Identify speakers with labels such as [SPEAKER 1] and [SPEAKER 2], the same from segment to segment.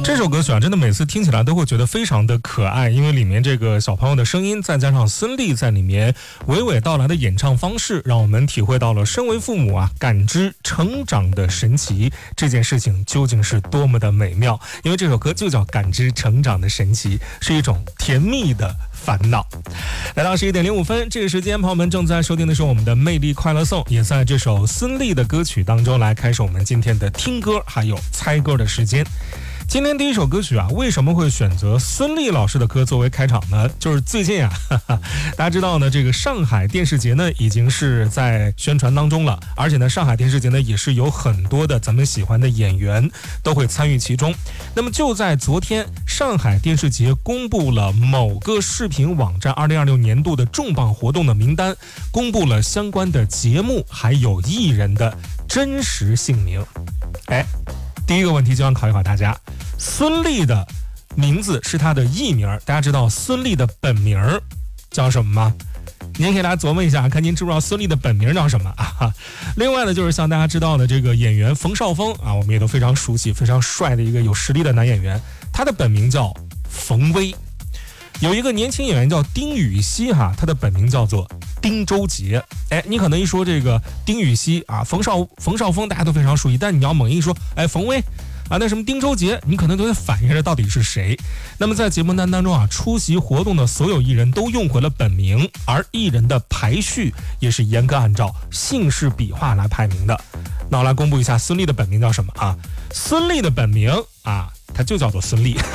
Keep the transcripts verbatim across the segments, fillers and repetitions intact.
[SPEAKER 1] 这首歌曲啊，真的每次听起来都会觉得非常的可爱，因为里面这个小朋友的声音，再加上孙俪在里面娓娓道来的演唱方式，让我们体会到了身为父母啊，感知成长的神奇。这件事情究竟是多么的美妙，因为这首歌就叫感知成长的神奇，是一种甜蜜的烦恼。来到十一点零五分，这个时间朋友们正在收听的是我们的魅力快乐颂，也在这首孙俪的歌曲当中来开始我们今天的听歌还有猜歌的时间。今天第一首歌曲啊，为什么会选择孙俪老师的歌作为开场呢？就是最近啊，哈哈，大家知道呢，这个上海电视节呢已经是在宣传当中了，而且呢，上海电视节呢也是有很多的咱们喜欢的演员都会参与其中。那么就在昨天，上海电视节公布了某个视频网站二零二六年度的重磅活动的名单，公布了相关的节目还有艺人的真实姓名。哎，第一个问题就想考一考大家。孙俪的名字是她的艺名，大家知道孙俪的本名叫什么吗？您可以来琢磨一下，看您知不知道孙俪的本名叫什么啊？另外呢，就是像大家知道的这个演员冯绍峰啊，我们也都非常熟悉，非常帅的一个有实力的男演员，他的本名叫冯威。有一个年轻演员叫丁禹兮哈，他的本名叫做丁周杰。哎，你可能一说这个丁禹兮啊，冯绍冯绍峰大家都非常熟悉，但你要猛一说，哎，冯威啊，那什么丁周杰，你可能都得反应着到底是谁。那么在节目单当中啊，出席活动的所有艺人都用回了本名，而艺人的排序也是严格按照姓氏笔画来排名的。那我来公布一下孙俪的本名叫什么啊？孙俪的本名啊，它就叫做孙俪。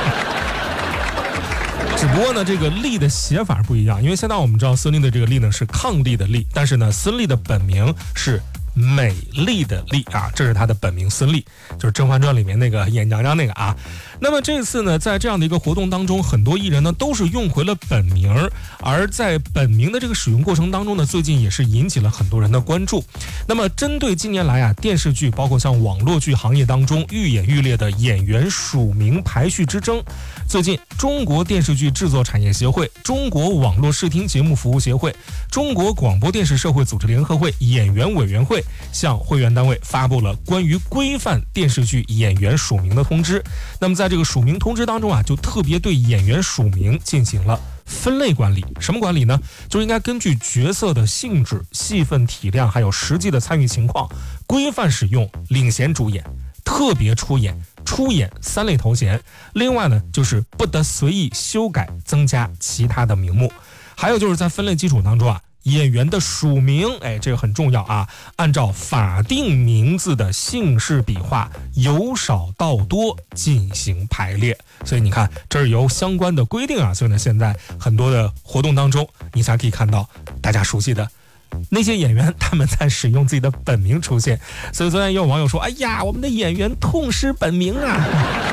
[SPEAKER 1] 只不过呢，这个俪的写法不一样，因为现在我们知道孙俪的这个俪呢是伉俪的俪，但是呢，孙俪的本名是美丽的丽啊，这是她的本名孙俪，就是《甄嬛传》里面那个演娘娘那个啊。那么这次呢，在这样的一个活动当中，很多艺人呢都是用回了本名，而在本名的这个使用过程当中呢，最近也是引起了很多人的关注。那么针对近年来啊，电视剧包括像网络剧行业当中愈演愈烈的演员署名排序之争，最近中国电视剧制作产业协会、中国网络视听节目服务协会、中国广播电视社会组织联合会演员委员会向会员单位发布了关于规范电视剧演员署名的通知。那么在这个署名通知当中啊，就特别对演员署名进行了分类管理。什么管理呢？就应该根据角色的性质、戏份体量还有实际的参与情况，规范使用领衔主演、特别出演、出演三类头衔。另外呢，就是不得随意修改增加其他的名目。还有就是在分类基础当中啊，演员的署名，哎，这个很重要啊，按照法定名字的姓氏笔画由少到多进行排列。所以你看，这是由相关的规定啊，所以呢，现在很多的活动当中，你才可以看到大家熟悉的那些演员，他们在使用自己的本名出现。所以昨天也有网友说，哎呀，我们的演员痛失本名啊。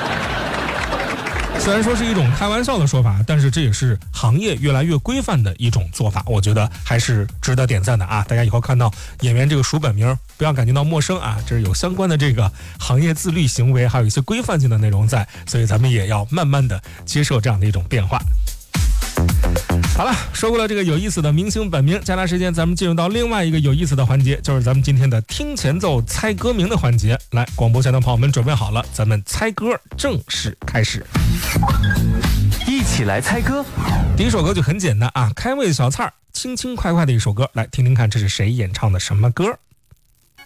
[SPEAKER 1] 虽然说是一种开玩笑的说法，但是这也是行业越来越规范的一种做法，我觉得还是值得点赞的啊！大家以后看到演员这个署本名，不要感觉到陌生啊，这是有相关的这个行业自律行为，还有一些规范性的内容在，所以咱们也要慢慢的接受这样的一种变化。好了，说过了这个有意思的明星本名，接下来时间咱们进入到另外一个有意思的环节，就是咱们今天的听前奏猜歌名的环节。来，广播前的朋友们准备好了，咱们猜歌正式开始。
[SPEAKER 2] 一起来猜歌。
[SPEAKER 1] 第一首歌就很简单啊，开胃小菜，轻轻快快的一首歌，来听听看这是谁演唱的什么歌。